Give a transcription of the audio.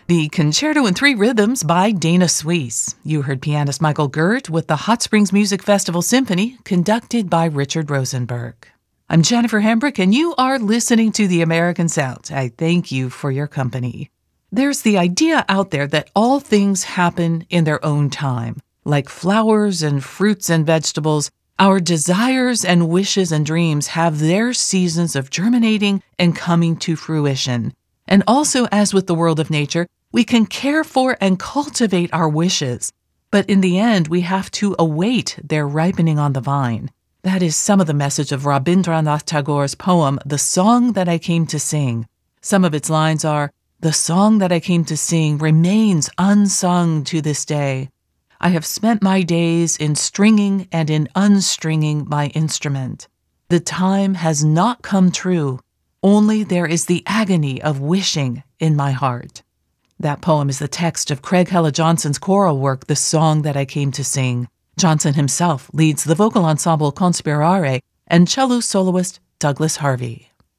The Concerto in Three Rhythms by Dana Suisse. You heard pianist Michael Gert with the Hot Springs Music Festival Symphony, conducted by Richard Rosenberg. I'm Jennifer Hembrick, and you are listening to The American Sound. I thank you for your company. There's the idea out there that all things happen in their own time. Like flowers and fruits and vegetables, our desires and wishes and dreams have their seasons of germinating and coming to fruition. And also, as with the world of nature, we can care for and cultivate our wishes, but in the end, we have to await their ripening on the vine. That is some of the message of Rabindranath Tagore's poem, The Song That I Came to Sing. Some of its lines are, "The song that I came to sing remains unsung to this day. I have spent my days in stringing and in unstringing my instrument. The time has not come true, only there is the agony of wishing in my heart." That poem is the text of Craig Hella Johnson's choral work, The Song That I Came to Sing. Johnson himself leads the vocal ensemble Conspirare and cello soloist Douglas Harvey.